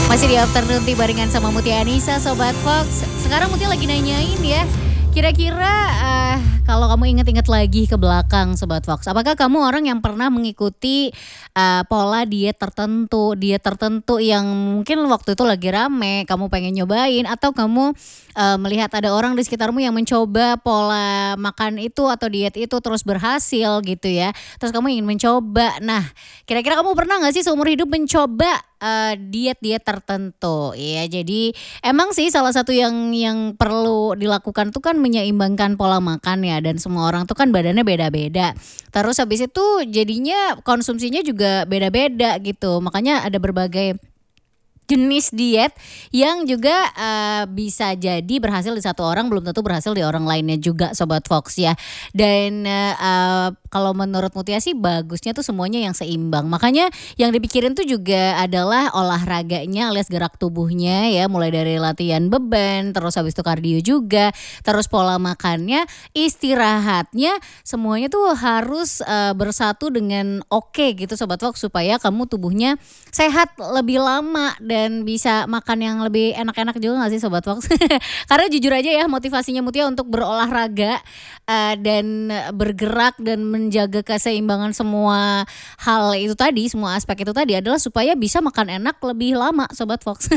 Masih di Afternoon Tea barengan sama Mutia Anissa, Sobat Fox. Sekarang Mutia lagi nanyain ya, kira-kira kalau kamu inget-inget lagi ke belakang Sobat Fox, apakah kamu orang yang pernah mengikuti pola diet tertentu yang mungkin waktu itu lagi rame, kamu pengen nyobain, atau kamu melihat ada orang di sekitarmu yang mencoba pola makan itu atau diet itu terus berhasil gitu ya, terus kamu ingin mencoba. Nah, kira-kira kamu pernah nggak sih seumur hidup mencoba diet-diet tertentu? Ya, jadi emang sih salah satu yang perlu dilakukan tuh kan menyeimbangkan pola makan ya, dan semua orang tuh kan badannya beda-beda. Terus habis itu jadinya konsumsinya juga beda-beda gitu. Makanya ada berbagai jenis diet yang juga bisa jadi berhasil di satu orang belum tentu berhasil di orang lainnya juga Sobat Fox ya. Dan kalau menurut Mutia sih bagusnya tuh semuanya yang seimbang. Makanya yang dipikirin tuh juga adalah olahraganya alias gerak tubuhnya ya, mulai dari latihan beban, terus habis itu kardio juga, terus pola makannya, istirahatnya, semuanya tuh harus bersatu dengan oke gitu Sobat Fox, supaya kamu tubuhnya sehat lebih lama dan bisa makan yang lebih enak-enak juga gak sih Sobat Fox? Karena jujur aja ya, motivasinya Mutia untuk berolahraga dan bergerak dan menjaga keseimbangan semua hal itu tadi, semua aspek itu tadi adalah supaya bisa makan enak lebih lama Sobat Fox.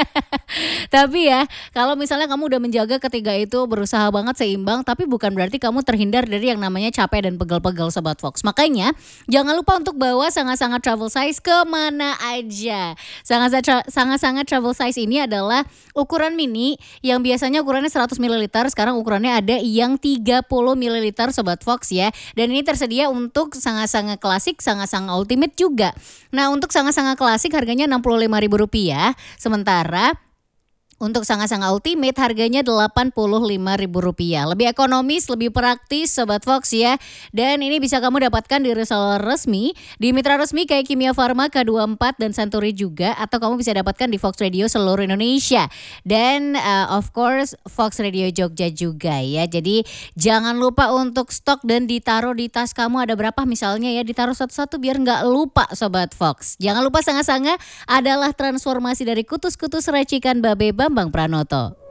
Tapi ya, kalau misalnya kamu udah menjaga ketiga itu, berusaha banget seimbang, tapi bukan berarti kamu terhindar dari yang namanya capek dan pegel-pegel Sobat Fox. Makanya jangan lupa untuk bawa sangat-sangat travel size kemana aja. Sangat-sangat travel size ini adalah ukuran mini yang biasanya ukurannya 100 ml, sekarang ukurannya ada yang 30 ml Sobat Fox ya. Dan ini tersedia untuk sangat-sangat klasik, sangat-sangat ultimate juga. Nah, untuk sangat-sangat klasik harganya Rp65.000, sementara untuk sangat-sangat ultimate harganya Rp85.000. Lebih ekonomis, lebih praktis Sobat Fox ya. Dan ini bisa kamu dapatkan di reseller resmi, di mitra resmi kayak Kimia Farma, K24 dan Santuri juga, atau kamu bisa dapatkan di Fox Radio seluruh Indonesia. Dan of course Fox Radio Jogja juga ya. Jadi jangan lupa untuk stok dan ditaruh di tas kamu, ada berapa misalnya ya, ditaruh satu-satu biar nggak lupa Sobat Fox. Jangan lupa sangat-sangat adalah transformasi dari kutus-kutus racikan Babe Bambang Pranoto.